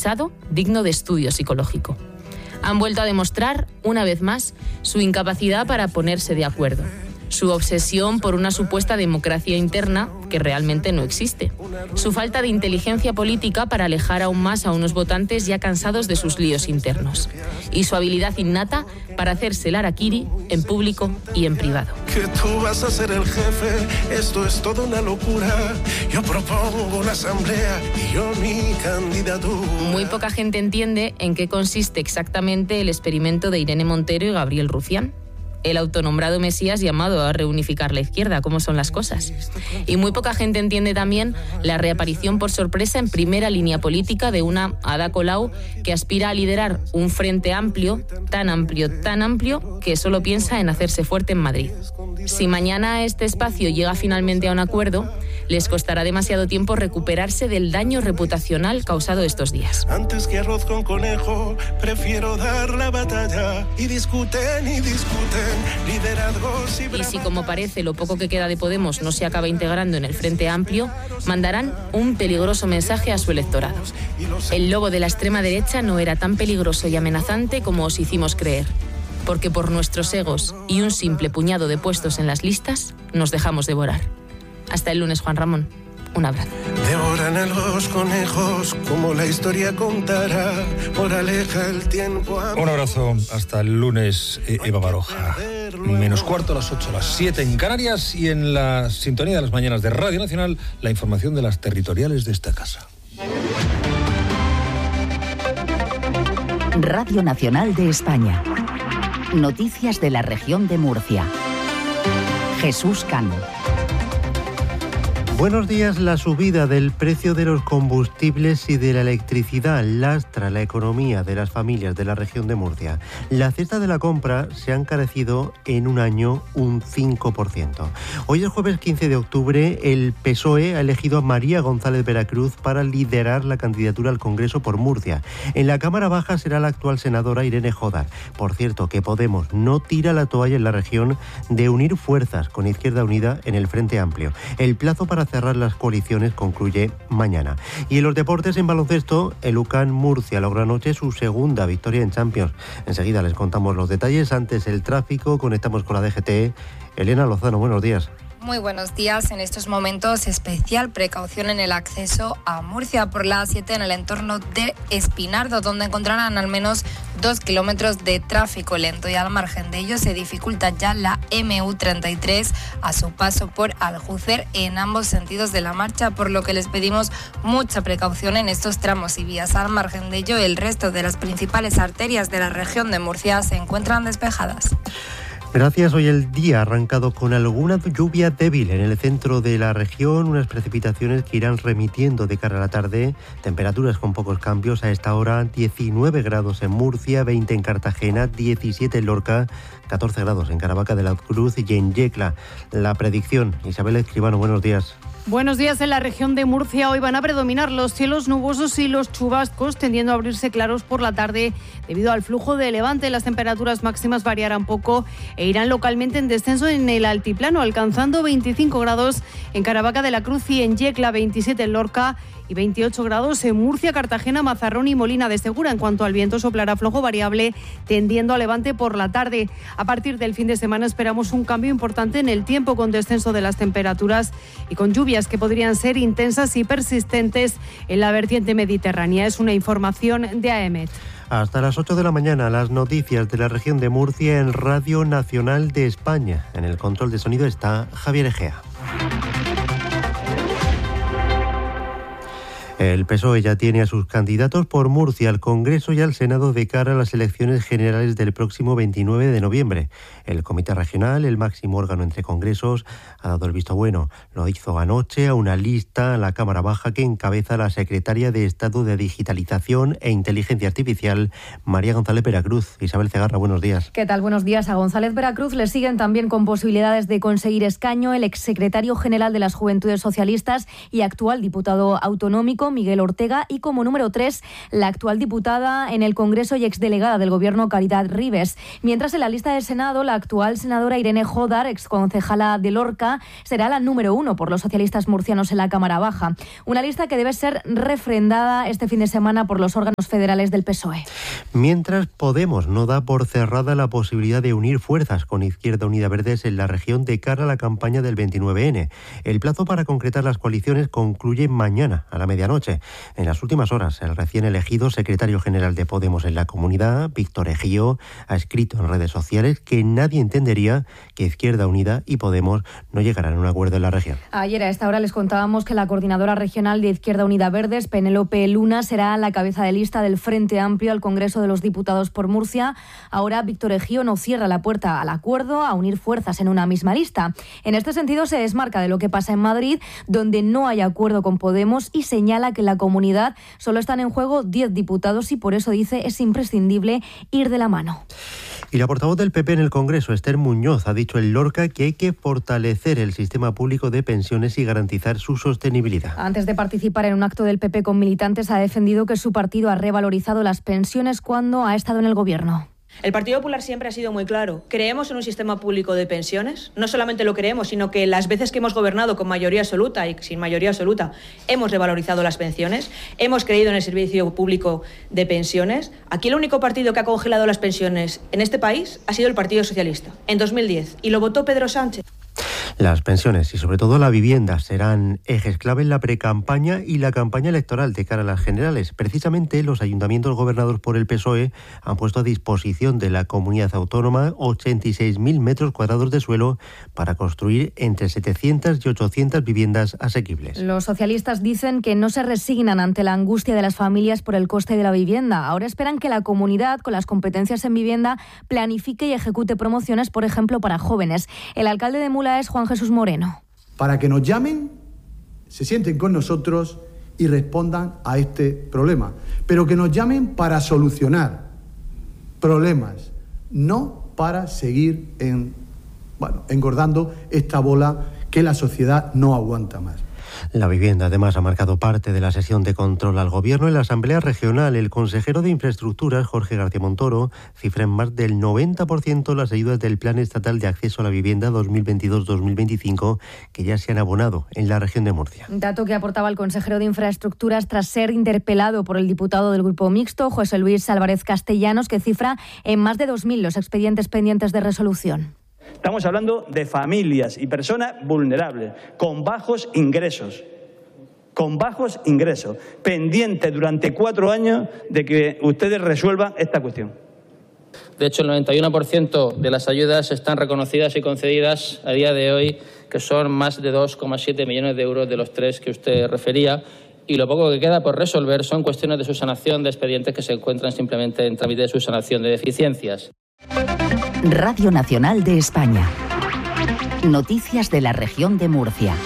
enrevesado, digno de estudio psicológico. Han vuelto a demostrar, una vez más, su incapacidad para ponerse de acuerdo, su obsesión por una supuesta democracia interna que realmente no existe, su falta de inteligencia política para alejar aún más a unos votantes ya cansados de sus líos internos, y su habilidad innata para hacerse el harakiri en público y en privado. Que tú vas a ser el jefe, esto es toda una locura. Yo propongo una asamblea y yo mi candidatura. Muy poca gente entiende en qué consiste exactamente el experimento de Irene Montero y Gabriel Rufián, el autonombrado Mesías llamado a reunificar la izquierda, cómo son las cosas. Y muy poca gente entiende también la reaparición por sorpresa en primera línea política de una Ada Colau que aspira a liderar un frente amplio, tan amplio, que solo piensa en hacerse fuerte en Madrid. Si mañana este espacio llega finalmente a un acuerdo, les costará demasiado tiempo recuperarse del daño reputacional causado estos días. Antes que arroz con conejo, prefiero dar la batalla. Y discuten, liderazgos y bravata. Y si, como parece, lo poco que queda de Podemos no se acaba integrando en el Frente Amplio, mandarán un peligroso mensaje a su electorado. El lobo de la extrema derecha no era tan peligroso y amenazante como os hicimos creer, porque por nuestros egos y un simple puñado de puestos en las listas, nos dejamos devorar. Hasta el lunes, Juan Ramón. Un abrazo. Devoran a los conejos como la historia contará. Por aleja el tiempo. Un abrazo. Hasta el lunes, Eva Baroja. Menos cuarto a las 8, a las 7 en Canarias, y en la sintonía de las mañanas de Radio Nacional, la información de las territoriales de esta casa. Radio Nacional de España. Noticias de la región de Murcia. Jesús Cano. Buenos días. La subida del precio de los combustibles y de la electricidad lastra la economía de las familias de la región de Murcia. La cesta de la compra se ha encarecido en un año un 5%. Hoy es jueves 15 de octubre. El PSOE ha elegido a María González Veracruz para liderar la candidatura al Congreso por Murcia. En la Cámara Baja será la actual senadora Irene Jodar. Por cierto, que Podemos no tira la toalla en la región de unir fuerzas con Izquierda Unida en el Frente Amplio. El plazo para cerrar las coaliciones concluye mañana. Y en los deportes, en baloncesto, el UCAM Murcia logró anoche su segunda victoria en Champions. Enseguida les contamos los detalles. Antes, el tráfico. Conectamos con la DGT. Elena Lozano, buenos días. Muy buenos días. En estos momentos, especial precaución en el acceso a Murcia por la A7 en el entorno de Espinardo, donde encontrarán al menos 2 kilómetros de tráfico lento, y al margen de ello se dificulta ya la MU33 a su paso por Aljucer en ambos sentidos de la marcha, por lo que les pedimos mucha precaución en estos tramos y vías. Al margen de ello, el resto de las principales arterias de la región de Murcia se encuentran despejadas. Gracias. Hoy el día ha arrancado con alguna lluvia débil en el centro de la región, unas precipitaciones que irán remitiendo de cara a la tarde, temperaturas con pocos cambios. A esta hora 19 grados en Murcia, 20 en Cartagena, 17 en Lorca, 14 grados en Caravaca de la Cruz y en Yecla. La predicción, Isabel Escribano, buenos días. Buenos días. En la región de Murcia hoy van a predominar los cielos nubosos y los chubascos, tendiendo a abrirse claros por la tarde debido al flujo de levante. Las temperaturas máximas variarán poco e irán localmente en descenso en el altiplano, alcanzando 25 grados en Caravaca de la Cruz y en Yecla, 27 en Lorca y 28 grados en Murcia, Cartagena, Mazarrón y Molina de Segura. En cuanto al viento, soplará flojo variable, tendiendo a levante por la tarde. A partir del fin de semana esperamos un cambio importante en el tiempo, con descenso de las temperaturas y con lluvias que podrían ser intensas y persistentes en la vertiente mediterránea. Es una información de AEMET. Hasta las 8 de la mañana, las noticias de la región de Murcia en Radio Nacional de España. En el control de sonido está Javier Egea. El PSOE ya tiene a sus candidatos por Murcia al Congreso y al Senado de cara a las elecciones generales del próximo 29 de noviembre. El Comité Regional, el máximo órgano entre congresos, ha dado el visto bueno. Lo hizo anoche a una lista a la Cámara Baja que encabeza la secretaria de Estado de Digitalización e Inteligencia Artificial, María González Veracruz. Isabel Cegarra, buenos días. ¿Qué tal? Buenos días. A González Veracruz le siguen también con posibilidades de conseguir escaño el exsecretario general de las Juventudes Socialistas y actual diputado autonómico, 5, Miguel Ortega, y como número 3, la actual diputada en el Congreso y exdelegada del Gobierno, Caridad Ribes. Mientras en la lista del Senado, la actual senadora Irene Jodar, exconcejala de Lorca, será la número 1 por los socialistas murcianos en la Cámara Baja. Una lista que debe ser refrendada este fin de semana por los órganos federales del PSOE. Mientras, Podemos no da por cerrada la posibilidad de unir fuerzas con Izquierda Unida Verdes en la región de cara a la campaña del 29N. El plazo para concretar las coaliciones concluye mañana a la medianoche. En las últimas horas, el recién elegido secretario general de Podemos en la comunidad, Víctor Ejío, ha escrito en redes sociales que nadie entendería que Izquierda Unida y Podemos no llegaran a un acuerdo en la región. Ayer a esta hora les contábamos que la coordinadora regional de Izquierda Unida Verdes, Penélope Luna, será la cabeza de lista del Frente Amplio al Congreso de los Diputados por Murcia. Ahora Víctor Ejío no cierra la puerta al acuerdo, a unir fuerzas en una misma lista. En este sentido se desmarca de lo que pasa en Madrid, donde no hay acuerdo con Podemos, y señala que en la comunidad solo están en juego 10 diputados y por eso dice es imprescindible ir de la mano. Y la portavoz del PP en el Congreso, Esther Muñoz, ha dicho en Lorca que hay que fortalecer el sistema público de pensiones y garantizar su sostenibilidad. Antes de participar en un acto del PP con militantes, ha defendido que su partido ha revalorizado las pensiones cuando ha estado en el Gobierno. El Partido Popular siempre ha sido muy claro. Creemos en un sistema público de pensiones. No solamente lo creemos, sino que las veces que hemos gobernado con mayoría absoluta y sin mayoría absoluta hemos revalorizado las pensiones. Hemos creído en el servicio público de pensiones. Aquí el único partido que ha congelado las pensiones en este país ha sido el Partido Socialista, en 2010. Y lo votó Pedro Sánchez. Las pensiones y sobre todo la vivienda serán ejes clave en la precampaña y la campaña electoral de cara a las generales. Precisamente los ayuntamientos gobernados por el PSOE han puesto a disposición de la comunidad autónoma 86.000 metros cuadrados de suelo para construir entre 700 y 800 viviendas asequibles. Los socialistas dicen que no se resignan ante la angustia de las familias por el coste de la vivienda. Ahora esperan que la comunidad, con las competencias en vivienda, planifique y ejecute promociones, por ejemplo, para jóvenes. El alcalde de Mula es Juan Jesús Moreno. Para que nos llamen, se sienten con nosotros y respondan a este problema. Pero que nos llamen para solucionar problemas, no para seguir engordando esta bola que la sociedad no aguanta más. La vivienda, además, ha marcado parte de la sesión de control al Gobierno. En la Asamblea Regional, el consejero de Infraestructuras, Jorge García Montoro, cifra en más del 90% las ayudas del Plan Estatal de Acceso a la Vivienda 2022-2025 que ya se han abonado en la región de Murcia. Dato que aportaba el consejero de Infraestructuras tras ser interpelado por el diputado del Grupo Mixto, José Luis Álvarez Castellanos, que cifra en más de 2.000 los expedientes pendientes de resolución. Estamos hablando de familias y personas vulnerables, con bajos ingresos, pendientes durante 4 años de que ustedes resuelvan esta cuestión. De hecho, el 91% de las ayudas están reconocidas y concedidas a día de hoy, que son más de 2,7 millones de euros de los 3 que usted refería. Y lo poco que queda por resolver son cuestiones de subsanación de expedientes que se encuentran simplemente en trámite de subsanación de deficiencias. Radio Nacional de España. Noticias de la región de Murcia.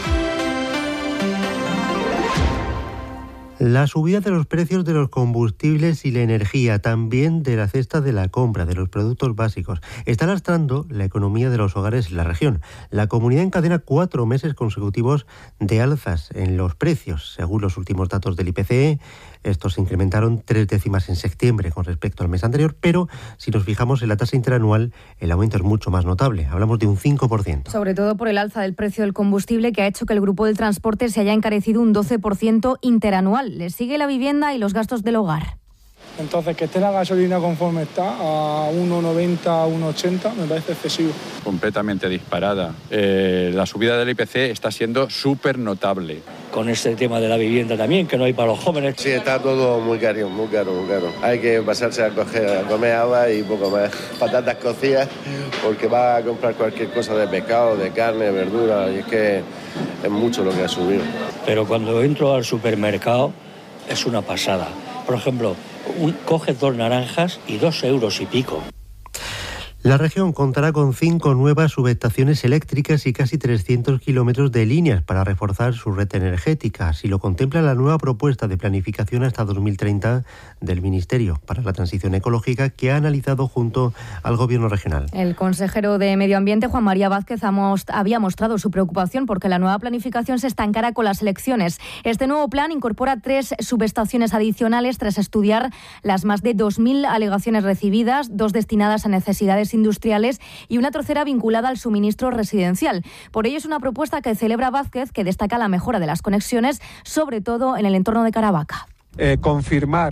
La subida de los precios de los combustibles y la energía, también de la cesta de la compra de los productos básicos, está lastrando la economía de los hogares en la región. La comunidad encadena 4 meses consecutivos de alzas en los precios. Según los últimos datos del IPC, estos se incrementaron 3 décimas en septiembre con respecto al mes anterior, pero si nos fijamos en la tasa interanual, el aumento es mucho más notable. Hablamos de un 5%. Sobre todo por el alza del precio del combustible, que ha hecho que el grupo del transporte se haya encarecido un 12% interanual. Le sigue la vivienda y los gastos del hogar. Entonces, que esté la gasolina conforme está, a 1,90, a 1,80, me parece excesivo. Completamente disparada. La subida del IPC está siendo súper notable. Con este tema de la vivienda también, que no hay para los jóvenes. Sí, está todo muy caro, muy caro, muy caro. Hay que pasarse a comer agua y poco más. Patatas cocidas, porque va a comprar cualquier cosa de pescado, de carne, verdura, y es que es mucho lo que ha subido. Pero cuando entro al supermercado es una pasada. Por ejemplo, coges 2 naranjas y 2 euros y pico. La región contará con 5 nuevas subestaciones eléctricas y casi 300 kilómetros de líneas para reforzar su red energética. Así lo contempla la nueva propuesta de planificación hasta 2030 del Ministerio para la Transición Ecológica, que ha analizado junto al Gobierno regional. El consejero de Medio Ambiente, Juan María Vázquez, había mostrado su preocupación porque la nueva planificación se estancara con las elecciones. Este nuevo plan incorpora 3 subestaciones adicionales tras estudiar las más de 2.000 alegaciones recibidas, 2 destinadas a necesidades industriales y una tercera vinculada al suministro residencial. Por ello es una propuesta que celebra Vázquez, que destaca la mejora de las conexiones, sobre todo en el entorno de Caravaca. Confirmar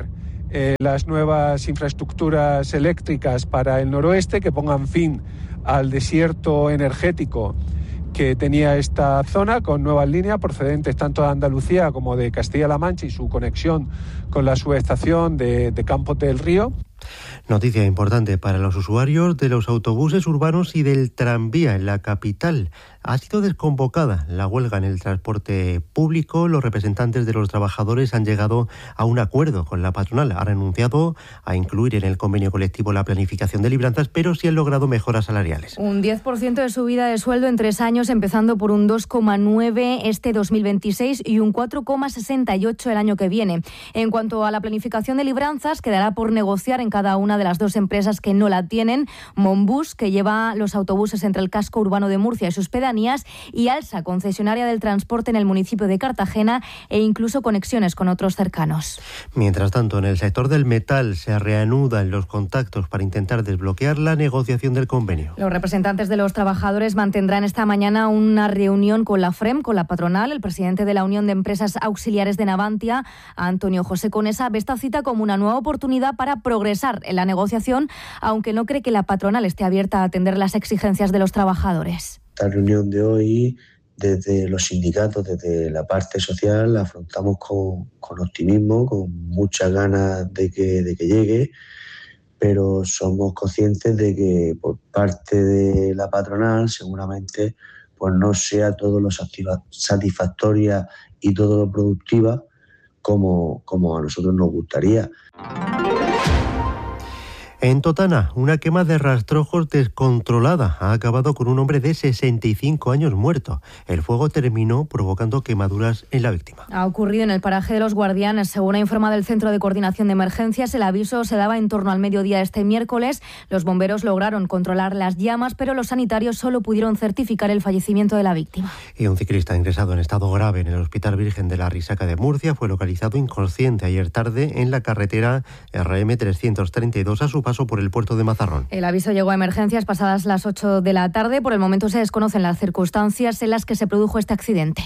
las nuevas infraestructuras eléctricas para el noroeste que pongan fin al desierto energético que tenía esta zona, con nuevas líneas procedentes tanto de Andalucía como de Castilla-La Mancha y su conexión con la subestación de Campos del Río. Noticia importante para los usuarios de los autobuses urbanos y del tranvía en la capital. Ha sido desconvocada la huelga en el transporte público. Los representantes de los trabajadores han llegado a un acuerdo con la patronal. Han renunciado a incluir en el convenio colectivo la planificación de libranzas, pero sí han logrado mejoras salariales. Un 10% de subida de sueldo en 3 años, empezando por un 2,9 este 2026 y un 4,68 el año que viene. En cuanto a la planificación de libranzas, quedará por negociar en cada una de las 2 empresas que no la tienen: Monbus, que lleva los autobuses entre el casco urbano de Murcia y sus pedanías, y Alsa, concesionaria del transporte en el municipio de Cartagena, e incluso conexiones con otros cercanos. Mientras tanto, en el sector del metal se reanudan los contactos para intentar desbloquear la negociación del convenio. Los representantes de los trabajadores mantendrán esta mañana una reunión con la FREM, con la patronal. El presidente de la Unión de Empresas Auxiliares de Navantia, Antonio José Conesa, ve esta cita como una nueva oportunidad para progresar en la negociación, aunque no cree que la patronal esté abierta a atender las exigencias de los trabajadores. Esta reunión de hoy, desde los sindicatos, desde la parte social, la afrontamos con optimismo, con muchas ganas de que llegue, pero somos conscientes de que por parte de la patronal seguramente pues no sea todo lo satisfactoria y todo lo productiva como a nosotros nos gustaría. En Totana, una quema de rastrojos descontrolada ha acabado con un hombre de 65 años muerto. El fuego terminó provocando quemaduras en la víctima. Ha ocurrido en el paraje de Los Guardianes. Según ha informado el Centro de Coordinación de Emergencias, el aviso se daba en torno al mediodía este miércoles. Los bomberos lograron controlar las llamas, pero los sanitarios solo pudieron certificar el fallecimiento de la víctima. Y un ciclista ingresado en estado grave en el Hospital Virgen de la Risaca de Murcia fue localizado inconsciente ayer tarde en la carretera RM332 a su paso por el puerto de Mazarrón. El aviso llegó a emergencias pasadas las 8 de la tarde. Por el momento se desconocen las circunstancias en las que se produjo este accidente.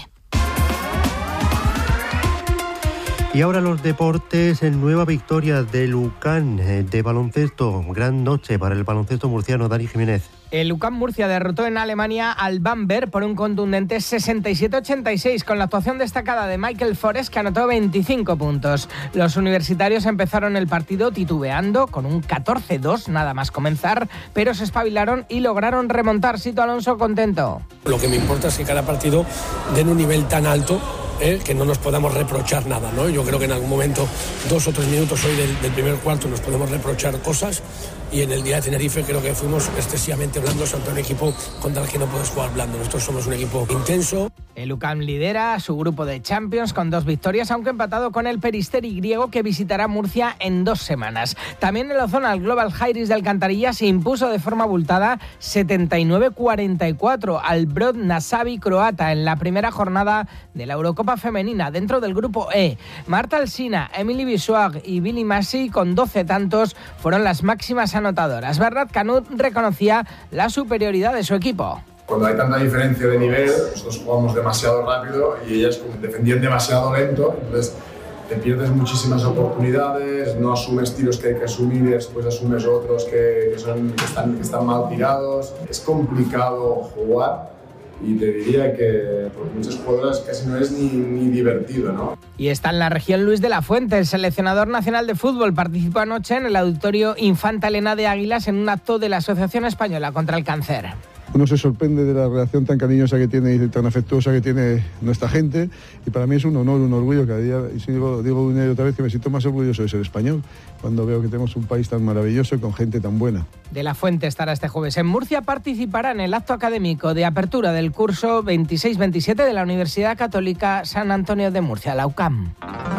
Y ahora los deportes, en nueva victoria del UCAN de baloncesto. Gran noche para el baloncesto murciano. Dani Jiménez. El UCAM Murcia derrotó en Alemania al Bamberg por un contundente 67-86, con la actuación destacada de Michael Forest, que anotó 25 puntos. Los universitarios empezaron el partido titubeando con un 14-2 nada más comenzar, pero se espabilaron y lograron remontar. Sito Alonso contento. Lo que me importa es que cada partido den un nivel tan alto que no nos podamos reprochar nada, ¿no? Yo creo que en algún momento, 2 o 3 minutos hoy del primer cuarto, nos podemos reprochar cosas, y en el día de Tenerife creo que fuimos excesivamente blandos ante un equipo contra el que no puedes jugar blando. Nosotros somos un equipo intenso. El UCAM lidera su grupo de Champions con 2 victorias, aunque empatado con el Peristeri griego, que visitará Murcia en 2 semanas. También en la zona, el Global Jairis de Alcantarilla se impuso de forma abultada 79-44 al Brod Nasavi croata en la primera jornada de la Eurocopa femenina. Dentro del grupo E, Marta Alsina, Emily Bisuag y Billy Massey con 12 tantos fueron las máximas anotadoras. Bernat Canut reconocía la superioridad de su equipo. Cuando hay tanta diferencia de nivel, nosotros jugamos demasiado rápido y ellas defendían demasiado lento, entonces te pierdes muchísimas oportunidades, no asumes tiros que hay que asumir y después asumes otros que están mal tirados. Es complicado jugar. Y te diría que por muchas jugadoras casi no es ni divertido, ¿no? Y está en la región Luis de la Fuente. El seleccionador nacional de fútbol participó anoche en el auditorio Infanta Elena de Águilas en un acto de la Asociación Española contra el Cáncer. Uno se sorprende de la relación tan cariñosa que tiene y tan afectuosa que tiene nuestra gente, y para mí es un honor, un orgullo cada día, y digo una y otra vez que me siento más orgulloso de ser español cuando veo que tenemos un país tan maravilloso y con gente tan buena. De la Fuente estará este jueves en Murcia, participará en el acto académico de apertura del curso 26-27 de la Universidad Católica San Antonio de Murcia, la UCAM.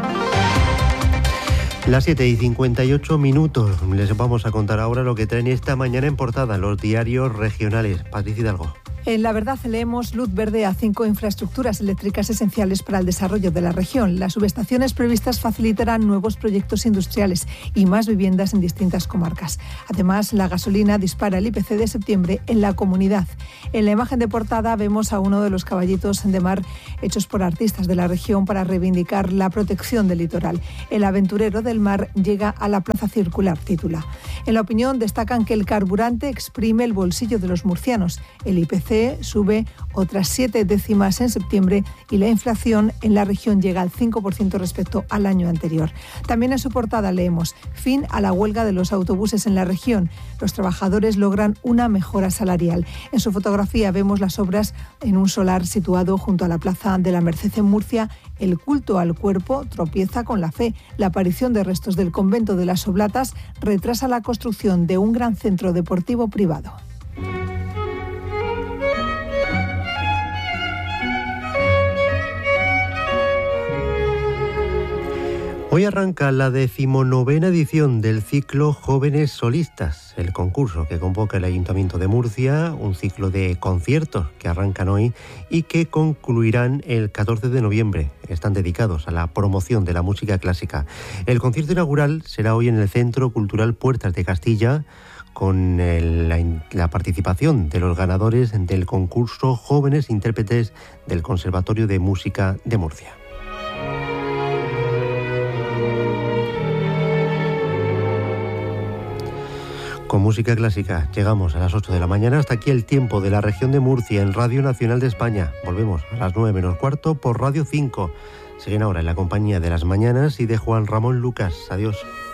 Las 7:58. Les vamos a contar ahora lo que traen esta mañana en portada los diarios regionales. Patricia Hidalgo. En La Verdad leemos luz verde a 5 infraestructuras eléctricas esenciales para el desarrollo de la región. Las subestaciones previstas facilitarán nuevos proyectos industriales y más viviendas en distintas comarcas. Además, la gasolina dispara el IPC de septiembre en la comunidad. En la imagen de portada vemos a uno de los caballitos de mar hechos por artistas de la región para reivindicar la protección del litoral. El aventurero del mar llega a la plaza circular, titula. En La Opinión destacan que el carburante exprime el bolsillo de los murcianos. El IPC sube otras 7 décimas en septiembre y la inflación en la región llega al 5% respecto al año anterior. También en su portada leemos: fin a la huelga de los autobuses en la región. Los trabajadores logran una mejora salarial. En su fotografía vemos las obras en un solar situado junto a la Plaza de la Merced en Murcia. El culto al cuerpo tropieza con la fe. La aparición de restos del convento de las Oblatas retrasa la construcción de un gran centro deportivo privado. Hoy arranca la 19ª edición del ciclo Jóvenes Solistas, el concurso que convoca el Ayuntamiento de Murcia, un ciclo de conciertos que arrancan hoy y que concluirán el 14 de noviembre. Están dedicados a la promoción de la música clásica. El concierto inaugural será hoy en el Centro Cultural Puertas de Castilla, con la participación de los ganadores del concurso Jóvenes Intérpretes del Conservatorio de Música de Murcia. Con música clásica llegamos a las 8 de la mañana. Hasta aquí el tiempo de la región de Murcia en Radio Nacional de España. Volvemos a las 9 menos cuarto por Radio 5. Siguen ahora en la compañía de Las Mañanas y de Juan Ramón Lucas. Adiós.